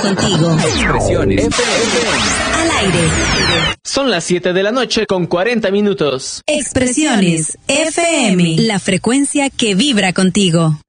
contigo. Expresiones FM. Al aire. Son las 7 de la noche con 40 minutos. Expresiones FM. La frecuencia que vibra contigo.